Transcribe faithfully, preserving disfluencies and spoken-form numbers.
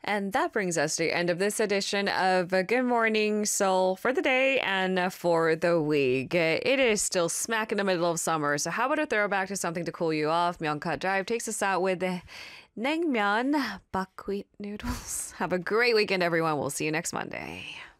And that brings us to the end of this edition of Good Morning Seoul for the day and for the week. It is still smack in the middle of summer, so how about a throwback to something to cool you off? Myeongka Drive takes us out with naengmyeon, buckwheat noodles. Have a great weekend, everyone. We'll see you next Monday.